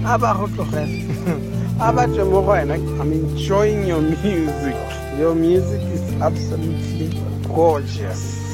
Aba go tlogela. Aba tswe mo go wena. I'm enjoying your music. Your music is absolutely gorgeous.